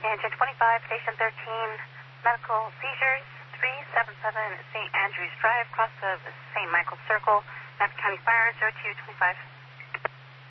Engine 25, Station 13, medical seizures, 377 St. Andrews Drive, cross of St. Michael's Circle, Madison County Fire, 0225.